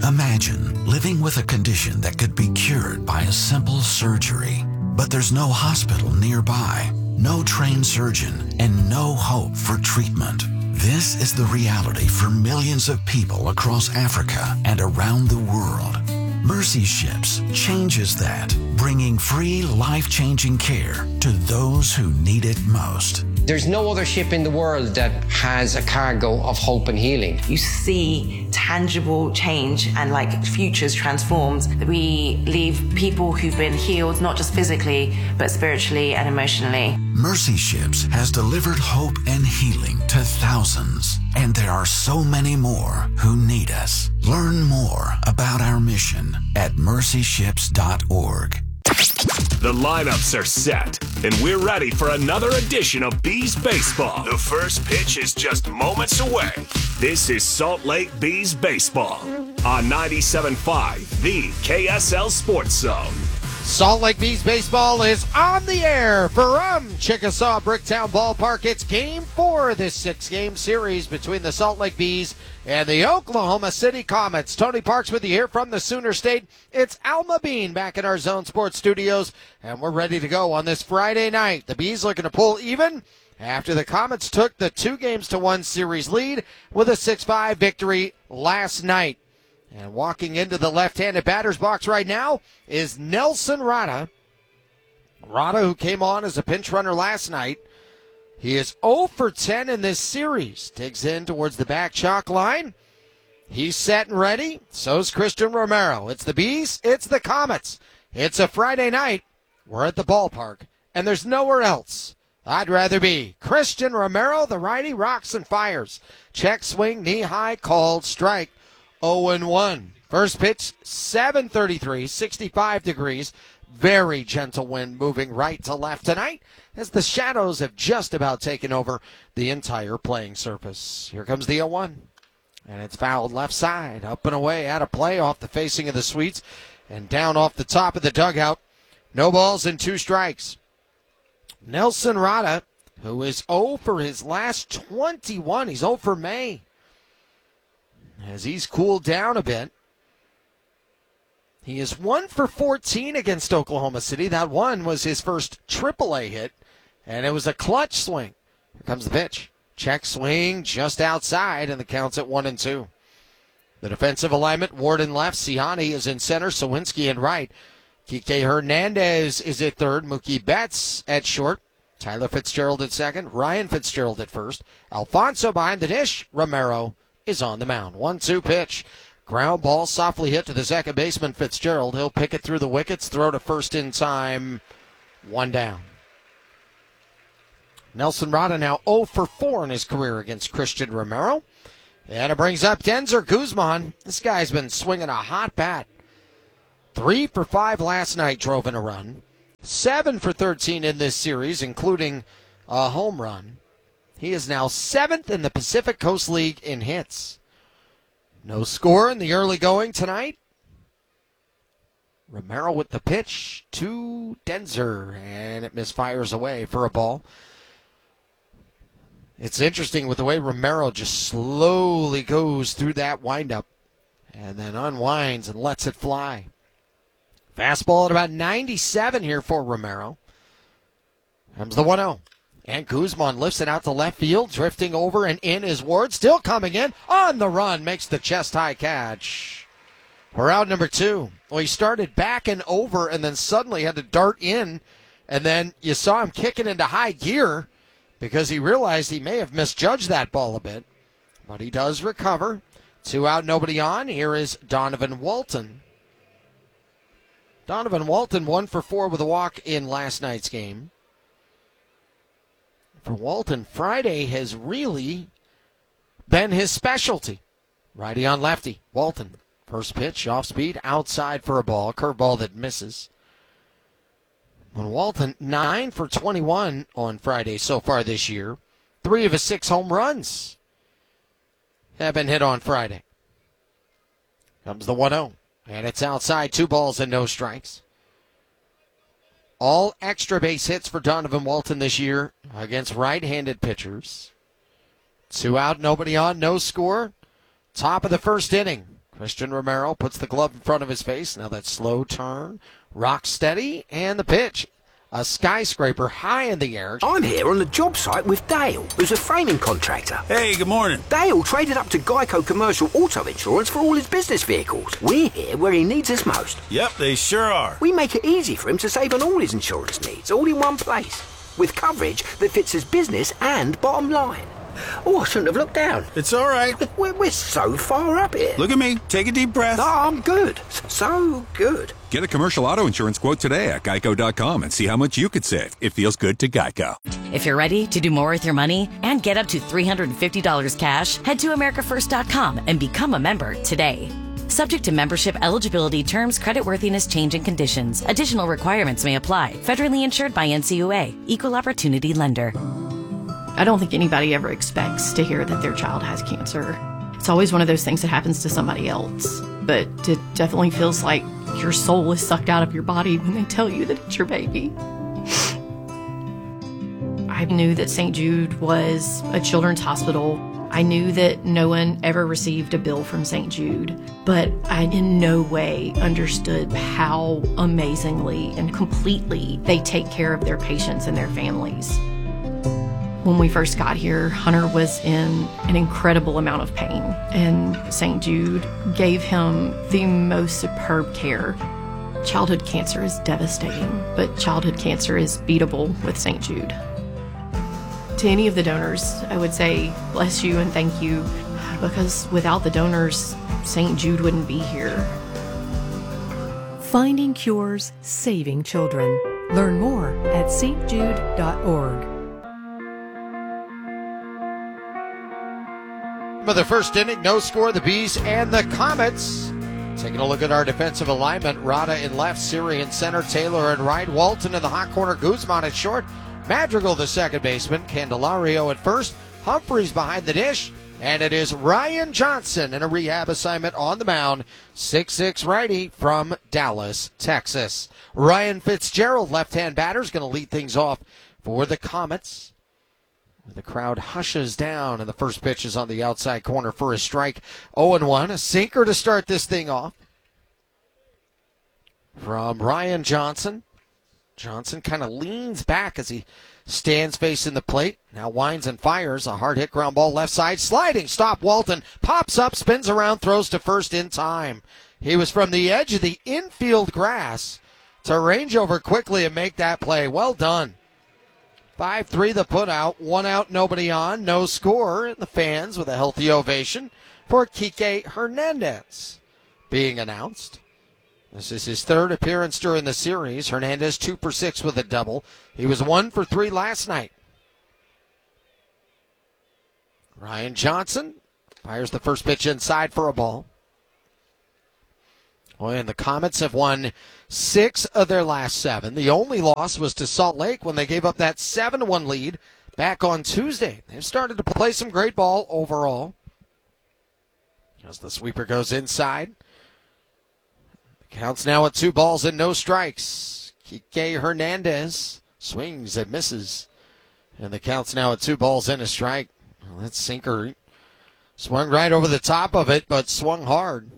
Imagine living with a condition that could be cured by a simple surgery, but there's no hospital nearby, no trained surgeon, and no hope for treatment. This is the reality for millions of people across Africa and around the world. Mercy Ships changes that, bringing free, life-changing care to those who need it most. There's no other ship in the world that has a cargo of hope and healing. You see tangible change and futures transformed. We leave people who've been healed, not just physically, but spiritually and emotionally. Mercy Ships has delivered hope and healing to thousands, and there are so many more who need us. Learn more about our mission at mercyships.org. The lineups are set, and we're ready for another edition of Bees Baseball. The first pitch is just moments away. This is Salt Lake Bees Baseball on 97.5, the KSL Sports Zone. Salt Lake Bees Baseball is on the air from Chickasaw Bricktown Ballpark. It's Game 4 of this 6-game series between the Salt Lake Bees and the Oklahoma City Comets. Tony Parks with you here from the Sooner State. It's Alma Bean back in our Zone Sports studios, and we're ready to go on this Friday night. The Bees looking to pull even after the Comets took the 2-1 series lead with a 6-5 victory last night. And walking into the left-handed batter's box right now is Nelson Rada. Rada, who came on as a pinch runner last night. He is 0 for 10 in this series. Digs in towards the back chalk line. He's set and ready. So's Christian Romero. It's the Bees. It's the Comets. It's a Friday night. We're at the ballpark, and there's nowhere else I'd rather be. Christian Romero, the righty, rocks and fires. Check swing, knee high, called strike. 0-1. First pitch, 7:33, 65 degrees. Very gentle wind moving right to left tonight as the shadows have just about taken over the entire playing surface. Here comes the 0-1. And it's fouled left side, up and away, out of play, off the facing of the Sweets, and down off the top of the dugout. No balls and 2 strikes. Nelson Rada, who is 0 for his last 21. He's 0 for May. As he's cooled down a bit. He is 1 for 14 against Oklahoma City. That one was his first AAA hit, and it was a clutch swing. Here comes the pitch. Check swing just outside, and the count's at 1-2. The defensive alignment, Ward in left, Sihani is in center, Sawinski in right. Kike Hernandez is at third, Mookie Betts at short, Tyler Fitzgerald at second, Ryan Fitzgerald at first, Alfonso behind the dish, Romero is on the mound. 1-2 pitch. Ground ball softly hit to the second baseman, Fitzgerald. He'll pick it through the wickets, throw to first in time. 1 down. Nelson Rada now 0 for 4 in his career against Christian Romero. And it brings up Denzer Guzman. This guy's been swinging a hot bat. 3 for 5 last night, drove in a run. 7 for 13 in this series, including a home run. He is now 7th in the Pacific Coast League in hits. No score in the early going tonight. Romero with the pitch to Denzer, and it misfires away for a ball. It's interesting with the way Romero just slowly goes through that windup and then unwinds and lets it fly. Fastball at about 97 here for Romero. Comes the 1-0. And Guzman lifts it out to left field, drifting over and in is Ward. Still coming in on the run, makes the chest-high catch. We're out number 2. Well, he started back and over and then suddenly had to dart in. And then you saw him kicking into high gear because he realized he may have misjudged that ball a bit. But he does recover. 2 out, nobody on. Here is Donovan Walton. Donovan Walton 1 for 4 with a walk in last night's game. For Walton, Friday has really been his specialty. Righty on lefty. Walton, first pitch, off speed, outside for a ball, curveball that misses. When Walton, 9 for 21 on Friday so far this year. 3 of his 6 home runs have been hit on Friday. Comes the 1-0, and it's outside, 2 balls and no strikes. All extra base hits for Donovan Walton this year against right-handed pitchers. 2 out, nobody on, no score. Top of the first inning. Christian Romero puts the glove in front of his face. Now that slow turn, rock steady, and the pitch. A skyscraper high in the air. I'm here on the job site with Dale, who's a framing contractor. Hey, good morning. Dale traded up to Geico Commercial Auto Insurance for all his business vehicles. We're here where he needs us most. Yep, they sure are. We make it easy for him to save on all his insurance needs, all in one place, with coverage that fits his business and bottom line. Oh, I shouldn't have looked down. It's all right. We're so far up here. Look at me. Take a deep breath. No, I'm good. So good. Get a commercial auto insurance quote today at geico.com and see how much you could save. It feels good to Geico. If you're ready to do more with your money and get up to $350 cash, head to americafirst.com and become a member today. Subject to membership eligibility, terms, creditworthiness, change, and conditions. Additional requirements may apply. Federally insured by NCUA. Equal Opportunity Lender. I don't think anybody ever expects to hear that their child has cancer. It's always one of those things that happens to somebody else. But it definitely feels like your soul is sucked out of your body when they tell you that it's your baby. I knew that St. Jude was a children's hospital. I knew that no one ever received a bill from St. Jude, but I in no way understood how amazingly and completely they take care of their patients and their families. When we first got here, Hunter was in an incredible amount of pain, and St. Jude gave him the most superb care. Childhood cancer is devastating, but childhood cancer is beatable with St. Jude. To any of the donors, I would say bless you and thank you, because without the donors, St. Jude wouldn't be here. Finding cures, saving children. Learn more at stjude.org. For the first inning, no score, the Bees and the Comets. Taking a look at our defensive alignment. Rada in left, Siri in center, Taylor in right, Walton in the hot corner, Guzman at short, Madrigal the second baseman, Candelario at first, Humphreys behind the dish, and it is Ryan Johnson in a rehab assignment on the mound, 6'6" righty from Dallas, Texas. Ryan Fitzgerald, left-hand batter, is going to lead things off for the Comets. The crowd hushes down, and the first pitch is on the outside corner for a strike. 0-1, a sinker to start this thing off from Ryan Johnson. Johnson kind of leans back as he stands facing the plate. Now winds and fires. A hard hit ground ball left side. Sliding stop. Walton pops up, spins around, throws to first in time. He was from the edge of the infield grass to range over quickly and make that play. Well done. 5-3 the put out, 1 out, nobody on, no score, and the fans with a healthy ovation for Kike Hernandez being announced. This is his third appearance during the series. Hernandez 2 for 6 with a double. He was 1 for 3 last night. Ryan Johnson fires the first pitch inside for a ball. Oh, and the Comets have won 6 of their last 7. The only loss was to Salt Lake when they gave up that 7-1 lead back on Tuesday. They've started to play some great ball overall. As the sweeper goes inside. The count's now at 2 balls and no strikes. Kike Hernandez swings and misses. And the count's now at 2 balls and a strike. Well, that sinker swung right over the top of it, but swung hard.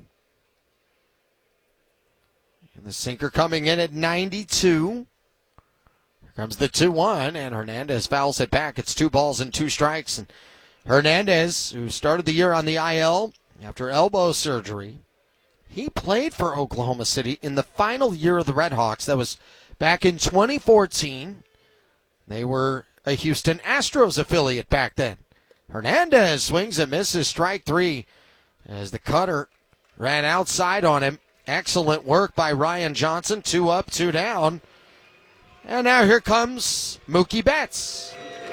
And the sinker coming in at 92. Here comes the 2-1, and Hernandez fouls it back. It's 2 balls and 2 strikes. And Hernandez, who started the year on the IL after elbow surgery, he played for Oklahoma City in the final year of the Redhawks. That was back in 2014. They were a Houston Astros affiliate back then. Hernandez swings and misses, strike 3, as the cutter ran outside on him. Excellent work by Ryan Johnson. 2 up, 2 down. And now here comes Mookie Betts.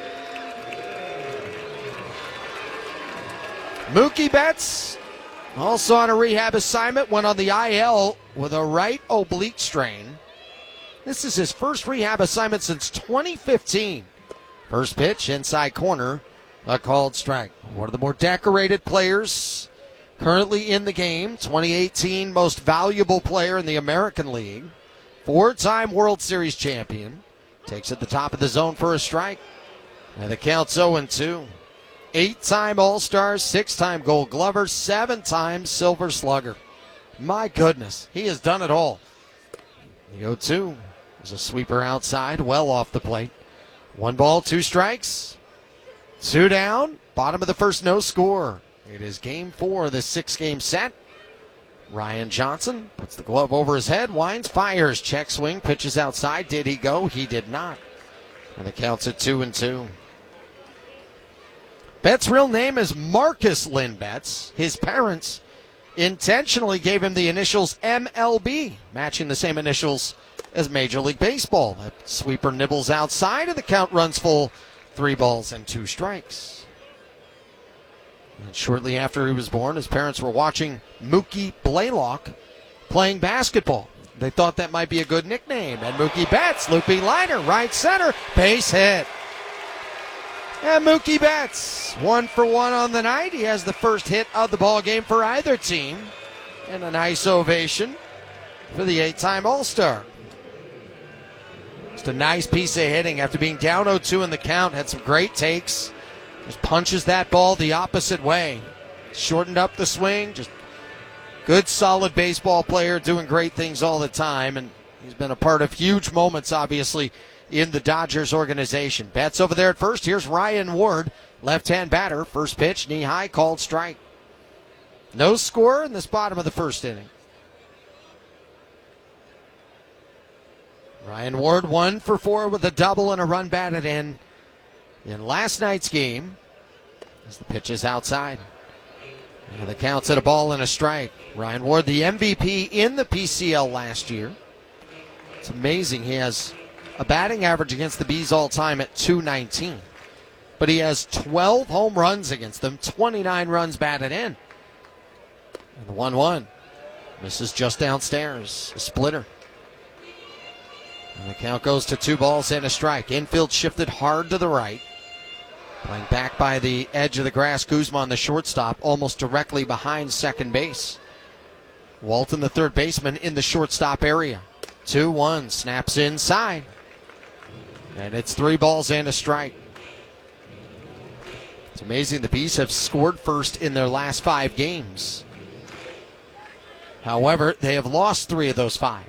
Mookie Betts, also on a rehab assignment, went on the IL with a right oblique strain. This is his first rehab assignment since 2015. First pitch, inside corner, a called strike. One of the more decorated players currently in the game, 2018 most valuable player in the American League, 4-time World Series champion, takes at the top of the zone for a strike. And the count's 0-2. 8-time All-Star, 6-time Gold Glover, 7-time Silver Slugger. My goodness, he has done it all. The 0-2 is a sweeper outside, well off the plate. 1 ball, 2 strikes, 2 down. Bottom of the first, no score. It is game 4 of this 6-game set. Ryan Johnson puts the glove over his head, winds, fires, check swing, pitches outside. Did he go? He did not. And the count's at 2-2. Betts' real name is Marcus Lynn Betts. His parents intentionally gave him the initials MLB, matching the same initials as Major League Baseball. That sweeper nibbles outside, and the count runs full. 3 balls and 2 strikes. And shortly after he was born, his parents were watching Mookie Blaylock playing basketball. They thought that might be a good nickname. And Mookie Betts, looping liner, right center, base hit. And Mookie Betts, 1 for 1 on the night. He has the first hit of the ball game for either team. And a nice ovation for the 8-time All-Star. Just a nice piece of hitting after being down 0-2 in the count. Had some great takes. Just punches that ball the opposite way. Shortened up the swing. Just good, solid baseball player doing great things all the time. And he's been a part of huge moments, obviously, in the Dodgers organization. Betts over there at first. Here's Ryan Ward, left-hand batter. First pitch, knee high, called strike. No score in this bottom of the first inning. Ryan Ward 1 for 4 with a double and a run batted in last night's game. As the pitch is outside. And the count's at a ball and a strike. Ryan Ward, the MVP in the PCL last year. It's amazing. He has a batting average against the Bees all time at .219. But he has 12 home runs against them, 29 runs batted in. And the 1-1 misses just downstairs, a splitter. And the count goes to 2 balls and a strike. Infield shifted hard to the right. Playing back by the edge of the grass, Guzman, the shortstop, almost directly behind second base. Walton, the third baseman, in the shortstop area. 2-1, snaps inside. And it's 3 balls and a strike. It's amazing the Bees have scored first in their last 5 games. However, they have lost 3 of those 5.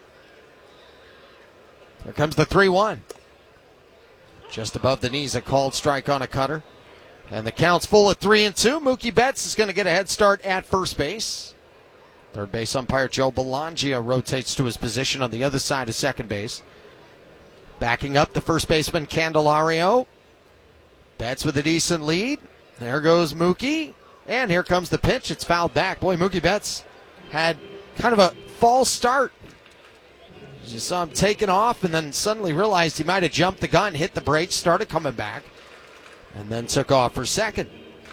Here comes the 3-1. Just above the knees, a called strike on a cutter. And the count's full at 3-2. Mookie Betts is going to get a head start at first base. Third base umpire Joe Belongia rotates to his position on the other side of second base. Backing up the first baseman Candelario. Betts with a decent lead. There goes Mookie. And here comes the pitch. It's fouled back. Boy, Mookie Betts had kind of a false start. You saw him taking off and then suddenly realized he might have jumped the gun, hit the brakes, started coming back, and then took off for second.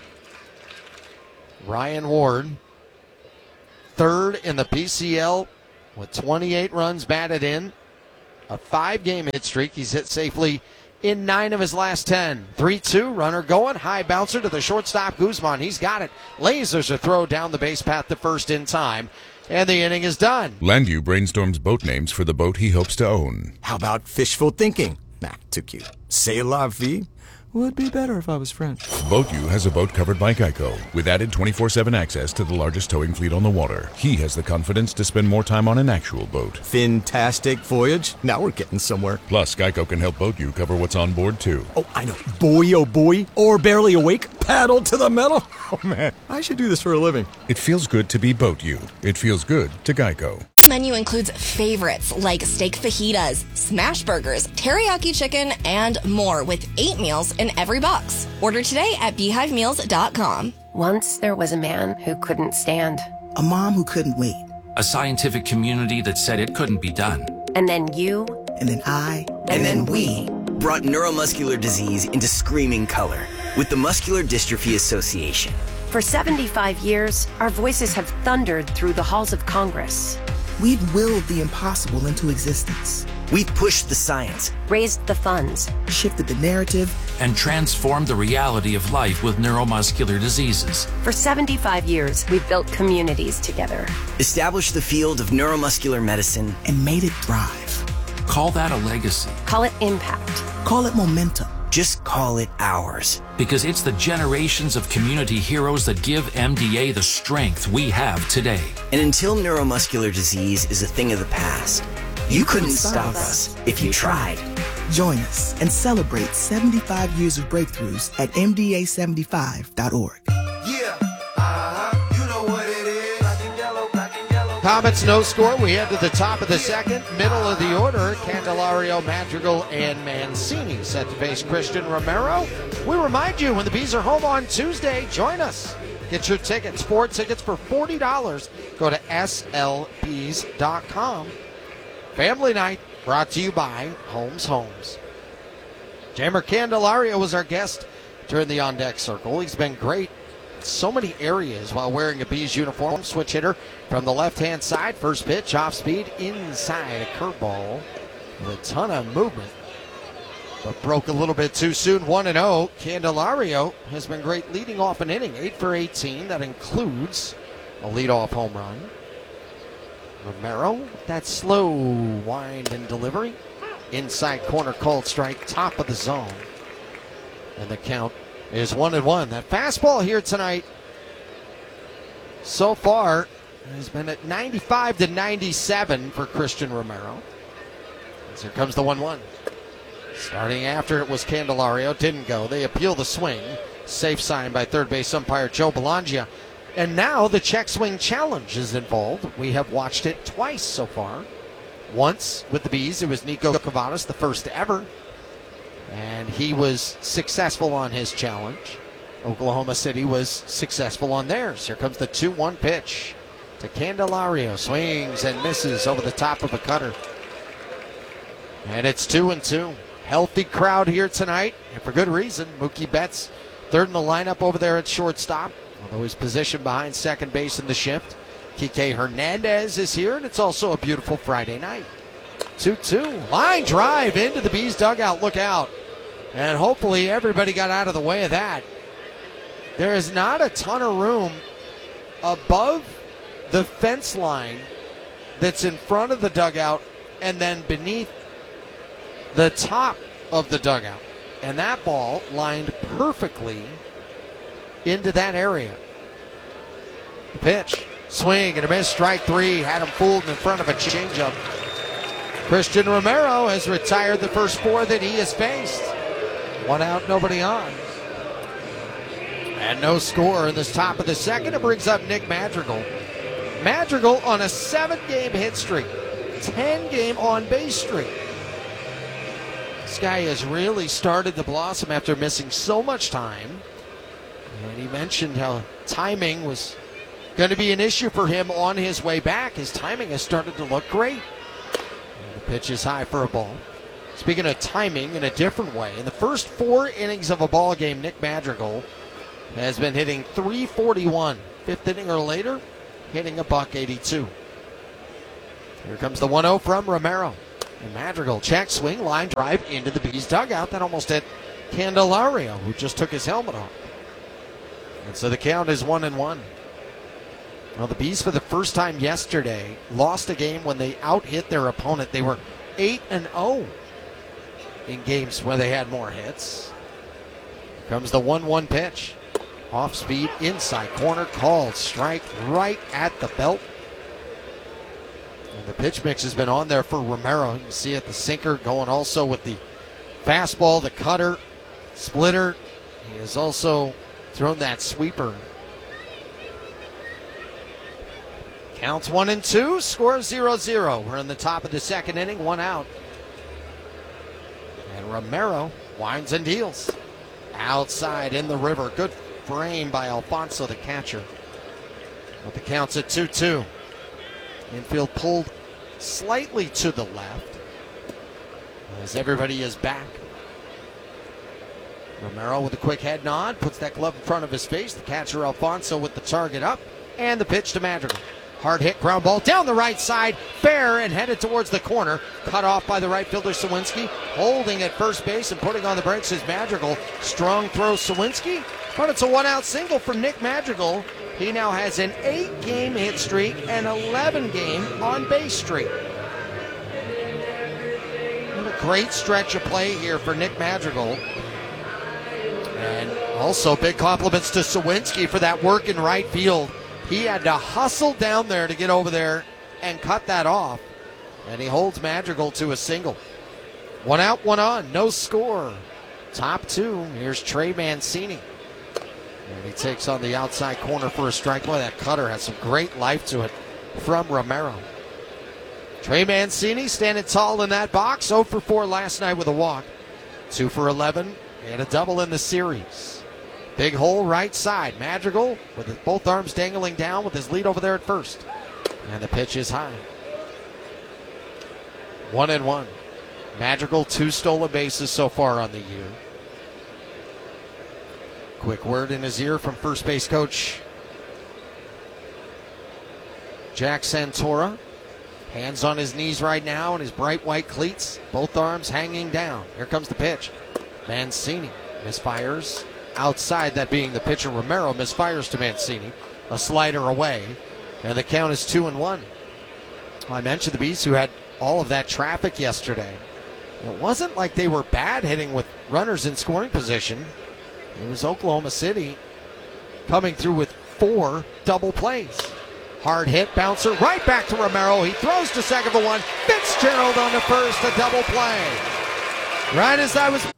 Ryan Ward, third in the PCL with 28 runs batted in, a 5-game hit streak. He's hit safely in 9 of his last 10. 3-2, runner going, high bouncer to the shortstop Guzman. He's got it. Lasers a throw down the base path to first in time. And the inning is done. Landu brainstorms boat names for the boat he hopes to own. How about fishful thinking? Nah, too cute. C'est la vie? Would be better if I was French. BoatU has a boat covered by Geico, with added 24/7 access to the largest towing fleet on the water. He has the confidence to spend more time on an actual boat. Fantastic voyage. Now we're getting somewhere. Plus, Geico can help BoatU cover what's on board, too. Oh, I know. Boy, oh boy. Or barely awake. Paddle to the metal. Oh, man. I should do this for a living. It feels good to be BoatU. It feels good to Geico. Menu includes favorites like steak fajitas, smash burgers, teriyaki chicken, and more with 8 meals in every box. Order today at beehivemeals.com. Once there was a man who couldn't stand. A mom who couldn't wait. A scientific community that said it couldn't be done. And then you. And then I. And then we brought neuromuscular disease into screaming color with the Muscular Dystrophy Association. For 75 years, our voices have thundered through the halls of Congress. We've willed the impossible into existence. We've pushed the science, raised the funds, shifted the narrative, and transformed the reality of life with neuromuscular diseases. For 75 years, we've built communities together, established the field of neuromuscular medicine, and made it thrive. Call that a legacy. Call it impact. Call it momentum. Just call it ours. Because it's the generations of community heroes that give MDA the strength we have today. And until neuromuscular disease is a thing of the past, you couldn't stop us if you tried. Join us and celebrate 75 years of breakthroughs at MDA75.org. Comets no score. We head to the top of the second. Middle of the order, Candelario, Madrigal, and Mancini set to face Christian Romero. We remind you, when the Bees are home on Tuesday, join us. Get your tickets, 4 tickets for $40. Go to slbees.com. Family night brought to you by Holmes Homes. Jeimer Candelario was our guest during the On Deck Circle. He's been great in so many areas while wearing a Bees uniform. Switch hitter from the left-hand side. First pitch, off speed, inside a curveball with a ton of movement, but broke a little bit too soon. 1-0. Candelario has been great leading off an inning, 8 for 18. That includes a leadoff home run. Romero, that slow wind and delivery. Inside corner, called strike, top of the zone. And the count is 1-1. That fastball here tonight so far has been at 95 to 97 for Christian Romero. As here comes the 1-1. Starting after it was Candelario, didn't go. They appeal the swing. Safe sign by third base umpire Joe Belangia. And now the check swing challenge is involved. We have watched it twice so far. Once with the Bees, it was Nico Cavadas, the first ever. And he was successful on his challenge. Oklahoma City was successful on theirs. Here comes the 2-1 pitch to Candelario. Swings and misses over the top of a cutter. And it's 2-2. Healthy crowd here tonight, and for good reason. Mookie Betts, third in the lineup over there at shortstop, although he's positioned behind second base in the shift. Kike Hernandez is here, and it's also a beautiful Friday night. 2-2. Line drive into the Bees dugout. Look out. And hopefully everybody got out of the way of that. There is not a ton of room above the fence line that's in front of the dugout and then beneath the top of the dugout. And that ball lined perfectly into that area. The pitch. Swing and a miss, strike 3. Had him fooled in front of a changeup. Christian Romero has retired the first 4 that he has faced. 1 out, nobody on. And no score in this top of the second. It brings up Nick Madrigal. Madrigal on a 7-game hit streak. 10-game on-base streak. This guy has really started to blossom after missing so much time. And he mentioned how timing was going to be an issue for him on his way back. His timing has started to look great. And the pitch is high for a ball. Speaking of timing in a different way, in the first 4 innings of a ball game, Nick Madrigal has been hitting .341. 5th inning or later, hitting a .182. Here comes the 1-0 from Romero. And Madrigal, check swing, line drive into the Bees dugout. That almost hit Candelario, who just took his helmet off. And so the count is 1-1. Well, the Bees, for the first time yesterday, lost a game when they out-hit their opponent. They were 8-0 in games where they had more hits. Here comes the 1-1 pitch. Off speed, inside corner, called strike right at the belt. And the pitch mix has been on there for Romero. You can see it, the sinker going also with the fastball, the cutter, splitter. He has also thrown that sweeper. Counts 1-2, score 0-0. We're in the top of the second inning, 1 out. And Romero winds and deals. Outside in the river. Good frame by Alfonso, the catcher. But the count's at 2-2. Infield pulled slightly to the left as everybody is back. Romero with a quick head nod, puts that glove in front of his face. The catcher Alfonso with the target up, and the pitch to Madrigal. Hard hit ground ball down the right side, fair and headed towards the corner. Cut off by the right fielder Sawinski. Holding at first base and putting on the brakes is Madrigal. Strong throw Sawinski, but it's a 1-out single from Nick Madrigal. He now has an 8-game hit streak and 11-game on-base streak. What a great stretch of play here for Nick Madrigal. And also big compliments to Sawinski for that work in right field. He had to hustle down there to get over there and cut that off. And he holds Madrigal to a single. 1 out, 1 on, no score. Top 2, here's Trey Mancini. And he takes on the outside corner for a strike. Boy, that cutter has some great life to it from Romero. Trey Mancini standing tall in that box. 0 for 4 last night with a walk. 2 for 11 and a double in the series. Big hole right side. Madrigal with both arms dangling down with his lead over there at first. And the pitch is high. 1-1. Madrigal 2 stolen bases so far on the year. Quick word in his ear from first base coach Jack Santora. Hands on his knees right now in his bright white cleats. Both arms hanging down. Here comes the pitch. Mancini misfires. Outside, that being the pitcher Romero, misfires to Mancini. A slider away. And the count is 2-1. I mentioned the Bees who had all of that traffic yesterday. It wasn't like they were bad hitting with runners in scoring position. It was Oklahoma City coming through with 4 double plays. Hard hit, bouncer, right back to Romero. He throws to second for 1. Fitzgerald on the first, a double play. Right as I was...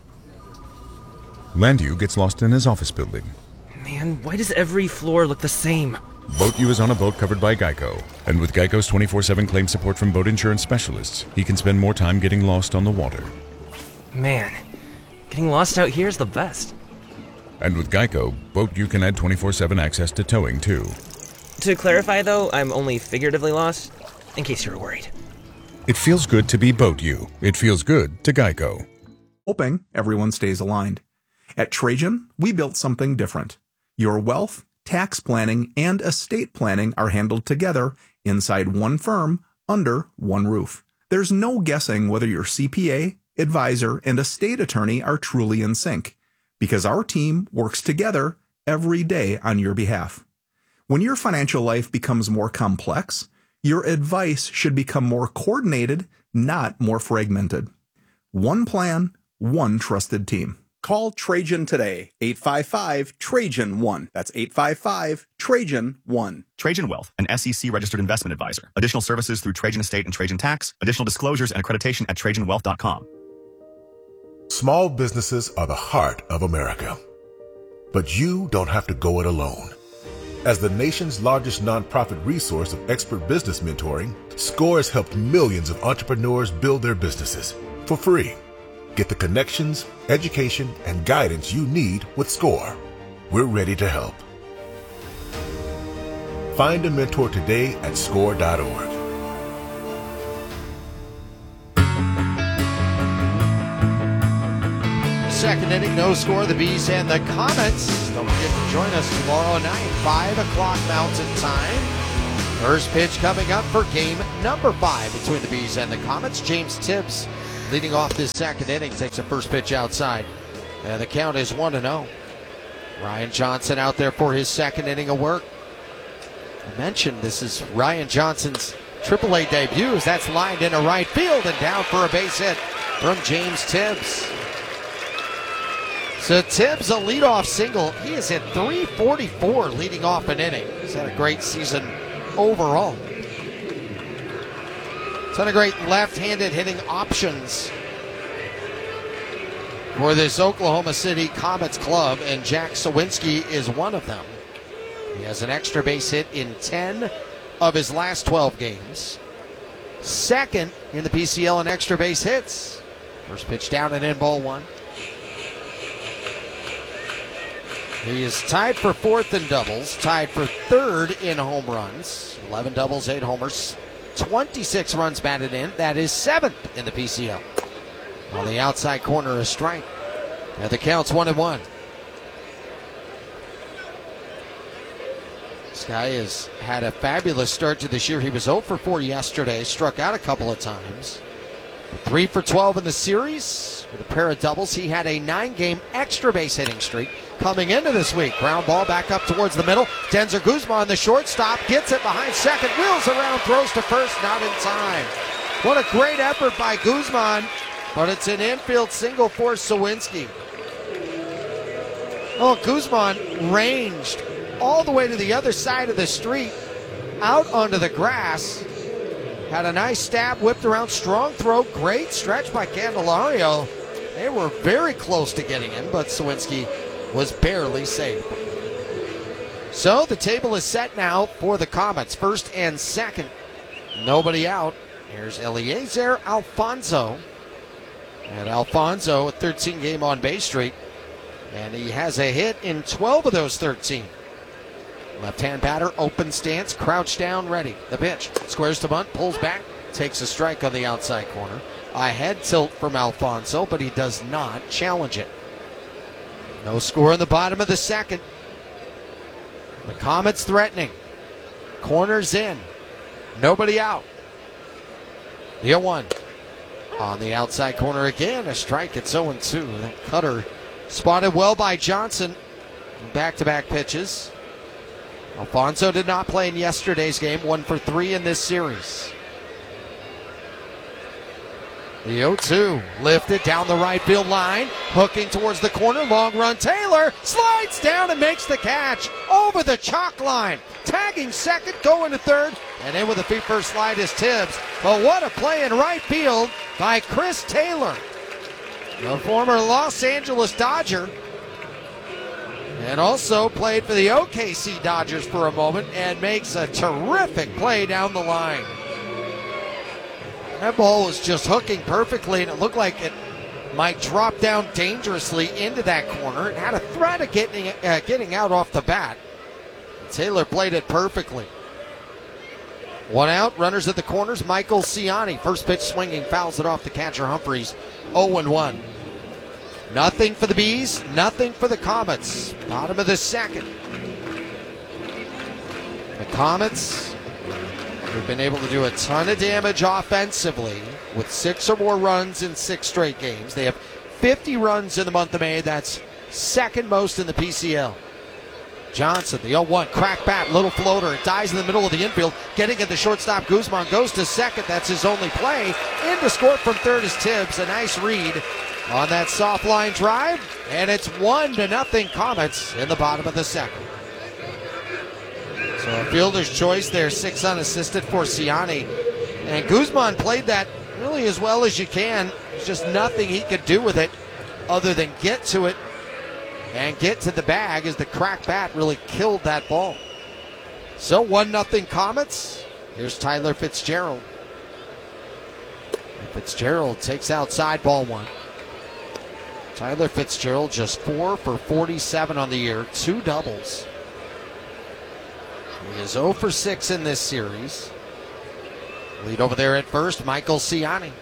Landu gets lost in his office building. Man, why does every floor look the same? Boat U is on a boat covered by Geico. And with Geico's 24/7 claim support from boat insurance specialists, he can spend more time getting lost on the water. Man, getting lost out here is the best. And with Geico, Boat U can add 24/7 access to towing, too. To clarify, though, I'm only figuratively lost, in case you were worried. It feels good to be Boat U. It feels good to Geico. Hoping everyone stays aligned. At Trajan, we built something different. Your wealth, tax planning, and estate planning are handled together inside one firm under one roof. There's no guessing whether your CPA, advisor, and estate attorney are truly in sync, because our team works together every day on your behalf. When your financial life becomes more complex, your advice should become more coordinated, not more fragmented. One plan, one trusted team. Call Trajan today, 855-TRAJAN-1. That's 855-TRAJAN-1. Trajan Wealth, an SEC-registered investment advisor. Additional services through Trajan Estate and Trajan Tax. Additional disclosures and accreditation at TrajanWealth.com. Small businesses are the heart of America. But you don't have to go it alone. As the nation's largest nonprofit resource of expert business mentoring, SCORE has helped millions of entrepreneurs build their businesses for free. Get the connections, education, and guidance you need with SCORE. We're ready to help. Find a mentor today at SCORE.org. Second inning, no score. The Bees and the Comets. Don't forget to join us tomorrow night, 5 o'clock Mountain Time. First pitch coming up for game number 5 between the Bees and the Comets. James Tibbs leading off this second inning, takes the first pitch outside. And the count is 1-0. Ryan Johnson out there for his second inning of work. I mentioned this is Ryan Johnson's AAA debut. That's lined into right field and down for a base hit from James Tibbs. So Tibbs, a leadoff single. He has hit .344 leading off an inning. He's had a great season overall. Ton of great left-handed hitting options for this Oklahoma City Comets club, and Jack Sawinski is one of them. He has an extra base hit in 10 of his last 12 games. Second in the PCL in extra base hits. First pitch down and in, ball 1. He is tied for 4th in doubles, tied for 3rd in home runs. 11 doubles, 8 homers, 26 runs batted in. That is 7th in the PCL. On the outside corner, a strike. And the count's 1-1. This guy has had a fabulous start to this year. He was 0 for 4 yesterday, struck out a couple of times. 3 for 12 in the series with a pair of doubles. He had a 9-game extra base hitting streak coming into this week. Ground ball back up towards the middle. Denzer Guzman, the shortstop, gets it behind second, wheels around, throws to first, not in time. What a great effort by Guzman, but it's an infield single for Sawinski. Oh, Guzman ranged all the way to the other side of the street, out onto the grass. Had a nice stab, whipped around, strong throw, great stretch by Candelario. They were very close to getting in, but Sawinski was barely safe. So the table is set now for the Comets, first and second. Nobody out. Here's Eliezer Alfonso. And Alfonso, a 13-game on-base streak. And he has a hit in 12 of those 13. Left-hand batter, open stance, crouched down, ready. The pitch, squares to bunt, pulls back, takes a strike on the outside corner. A head tilt from Alfonso, but he does not challenge it. No score in the bottom of the second. The Comets threatening. Corners in. Nobody out. The 0-1. On the outside corner again, a strike. It's 0-2. That cutter spotted well by Johnson. Back-to-back pitches. Alfonso did not play in yesterday's game. 1 for 3 in this series. The 0-2 lifted down the right field line, hooking towards the corner, long run. Taylor slides down and makes the catch over the chalk line. Tagging second, going to third, and in with a feet first slide is Tibbs. But what a play in right field by Chris Taylor, the former Los Angeles Dodger, and also played for the OKC Dodgers for a moment, and makes a terrific play down the line. That ball was just hooking perfectly, and it looked like it might drop down dangerously into that corner. It had a threat of getting out off the bat. Taylor played it perfectly. 1 out, runners at the corners. Michael Ciani, first pitch swinging, fouls it off the catcher Humphreys. 0-1. Nothing for the Bees, nothing for the Comets. Bottom of the second. The Comets have been able to do a ton of damage offensively with 6 or more runs in 6 straight games. They have 50 runs in the month of May. That's second most in the PCL. Johnson, the 0-1, crack bat, little floater. It dies in the middle of the infield. Getting at the shortstop, Guzman goes to second. That's his only play. In to score from third is Tibbs. A nice read on that soft line drive. And it's 1-0 Comets in the bottom of the second. So a fielder's choice there, 6 unassisted for Ciani. And Guzman played that really as well as you can. There's just nothing he could do with it other than get to it and get to the bag, as the crack bat really killed that ball. So 1-0 Comets. Here's Tyler Fitzgerald. And Fitzgerald takes outside, ball 1. Tyler Fitzgerald just 4 for 47 on the year, 2 doubles. He is 0 for 6 in this series. Lead over there at first, Michael Ciani. Here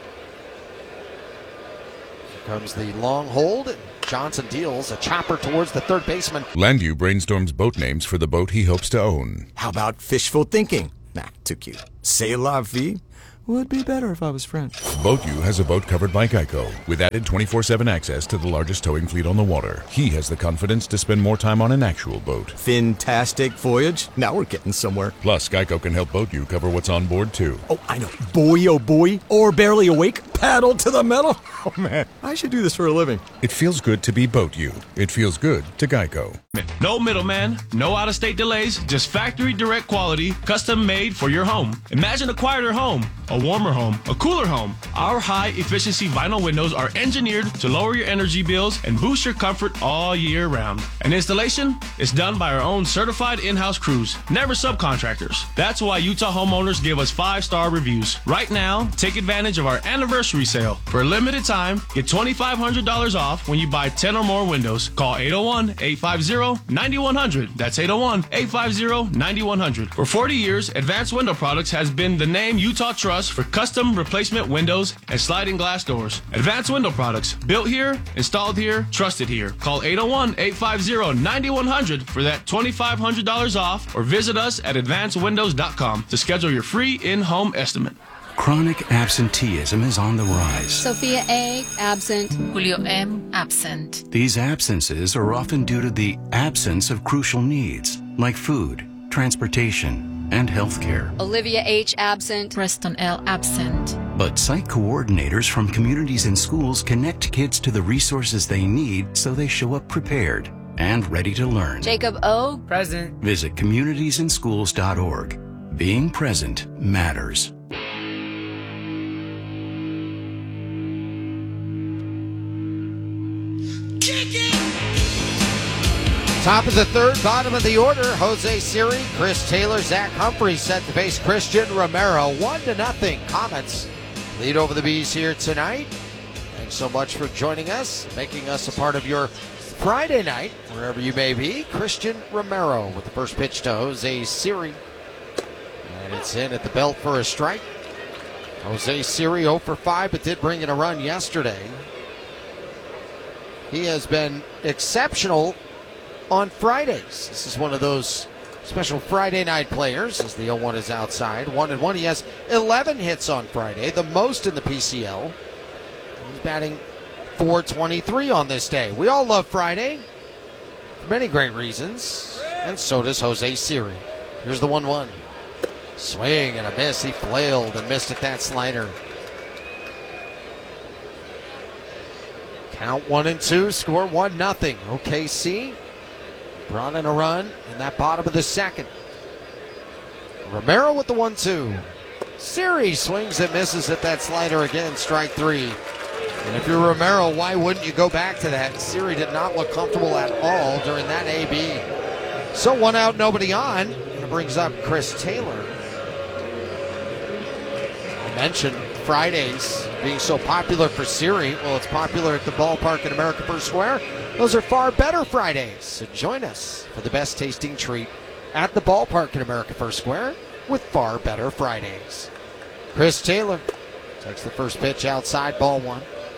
comes the long hold, and Johnson deals a chopper towards the third baseman. Landau brainstorms boat names for the boat he hopes to own. How about fishful thinking? Nah, too cute. C'est la vie? Would be better if I was French. BoatU has a boat covered by Geico, with added 24/7 access to the largest towing fleet on the water. He has the confidence to spend more time on an actual boat. Fantastic voyage. Now we're getting somewhere. Plus, Geico can help BoatU cover what's on board, too. Oh, I know. Boy, oh boy. Or barely awake. Paddle to the metal. Oh, man. I should do this for a living. It feels good to be BoatU. It feels good to Geico. No middleman, no out-of-state delays, just factory direct quality, custom made for your home. Imagine a quieter home, a warmer home, a cooler home. Our high-efficiency vinyl windows are engineered to lower your energy bills and boost your comfort all year round. And installation is done by our own certified in-house crews, never subcontractors. That's why Utah homeowners give us 5-star reviews. Right now, take advantage of our anniversary sale. For a limited time, get $2,500 off when you buy 10 or more windows. Call 801-850-9100. That's 801-850-9100. For 40 years, Advanced Window Products has been the name Utah trusts for custom replacement windows and sliding glass doors. Advanced Window Products, built here, installed here, trusted here. Call 801-850-9100 for that $2,500 off, or visit us at advancedwindows.com to schedule your free in-home estimate. Chronic absenteeism is on the rise. Sophia A. absent. Julio M. absent. These absences are often due to the absence of crucial needs like food, transportation, and health care. Olivia H. absent. Preston L. absent. But site coordinators from communities and schools connect kids to the resources they need so they show up prepared. and ready to learn. Jacob O. Present. Visit communitiesandschools.org. Being present matters. Top of the third, bottom of the order, Jose Siri, Chris Taylor, Zach Humphrey set to face Christian Romero. 1-0 Comets lead over the Bees here tonight. Thanks so much for joining us, making us a part of your Friday night, wherever you may be. Christian Romero with the first pitch to Jose Siri. And it's in at the belt for a strike. Jose Siri 0 for 5, but did bring in a run yesterday. He has been exceptional on Fridays. This is one of those special Friday night players, as the 0-1 is outside. 1-1. He has 11 hits on Friday, the most in the PCL. He's batting .423 on this day. We all love Friday for many great reasons, and so does Jose Siri. Here's the 1-1. Swing and a miss. He flailed and missed at that slider. Count 1-2, score 1-0. OKC brought in a run in that bottom of the second. Romero with the 1-2. Siri swings and misses at that slider again, strike 3. And if you're Romero, why wouldn't you go back to that? Siri did not look comfortable at all during that AB. So 1 out, nobody on. And it brings up Chris Taylor. I mentioned Fridays being so popular for Siri. Well, it's popular at the ballpark at America First Square. Those are far better Fridays. So join us for the best tasting treat at the ballpark at America First Square with far better Fridays. Chris Taylor takes the first pitch outside, ball 1.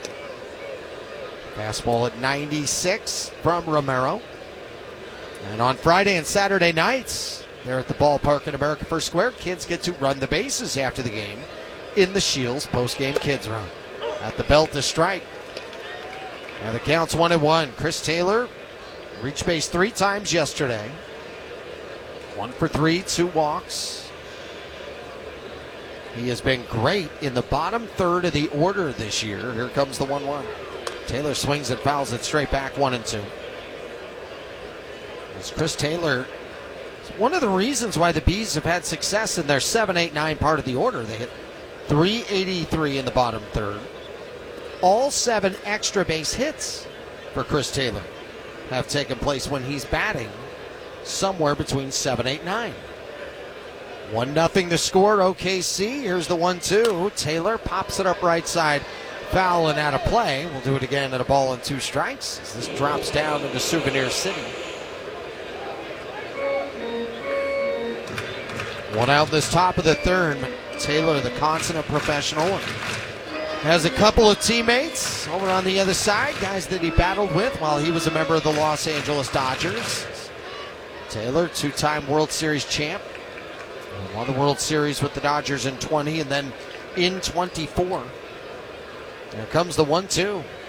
Fastball at 96 from Romero. And on Friday and Saturday nights, there at the ballpark at America First Square, kids get to run the bases after the game in the Shields post-game kids run. At the belt to strike. And the count's 1-1. Chris Taylor reached base 3 times yesterday. 1 for 3, 2 walks. He has been great in the bottom third of the order this year. Here comes the 1-1. Taylor swings and fouls it straight back, 1-2. As Chris Taylor, one of the reasons why the Bees have had success in their 7, 8, 9 part of the order. They hit .383 in the bottom third. All 7 extra base hits for Chris Taylor have taken place when he's batting somewhere between 7, 8, 9. 1-0 the score, OKC. Here's the 1-2. Taylor pops it up right side. Foul and out of play. We'll do it again at a ball and 2 strikes as this drops down into Souvenir City. 1 out this top of the third. Taylor, the consummate professional, has a couple of teammates over on the other side, guys that he battled with while he was a member of the Los Angeles Dodgers. Taylor, 2-time World Series champ. Won the World Series with the Dodgers in 20 and then in 24. Here comes the 1-2.